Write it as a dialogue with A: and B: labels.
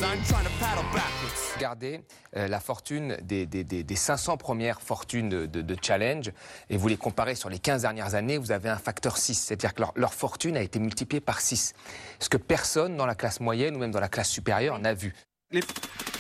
A: Regardez la fortune des 500 premières fortunes de Challenge et vous les comparez sur les 15 dernières années, vous avez un facteur 6. C'est-à-dire que leur fortune a été multipliée par 6. Ce que personne dans la classe moyenne ou même dans la classe supérieure n'a vu.